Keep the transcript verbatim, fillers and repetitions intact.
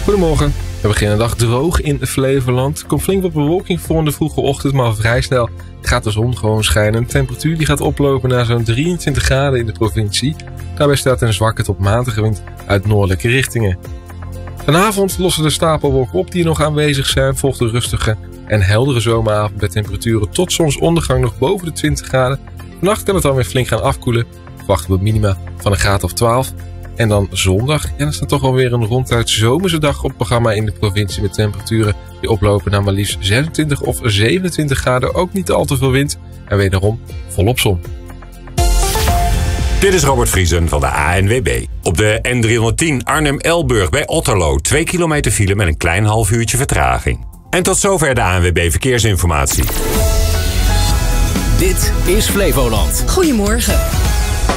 Goedemorgen. We beginnen de dag droog in Flevoland. Er komt flink wat bewolking voor in de vroege ochtend, maar vrij snel gaat de zon gewoon schijnen. De temperatuur die gaat oplopen naar zo'n drieëntwintig graden in de provincie. Daarbij staat een zwakke tot matige wind uit noordelijke richtingen. Vanavond lossen de stapelwolken op die nog aanwezig zijn. Volgt een rustige en heldere zomeravond met temperaturen tot zonsondergang nog boven de twintig graden. Vannacht kan het dan weer flink gaan afkoelen. Verwachten we minima van een graad of twaalf. En dan zondag, ja, dan staat toch alweer een ronduit zomerse dag op het programma in de provincie met temperaturen die oplopen naar maar liefst zesentwintig of zevenentwintig graden. Ook niet al te veel wind en wederom volop zon. Dit is Robert Vriesen van de A N W B. Op de N driehonderdtien Arnhem-Elburg bij Otterlo. twee kilometer file met een klein half uurtje vertraging. En tot zover de A N W B Verkeersinformatie. Dit is Flevoland. Goedemorgen.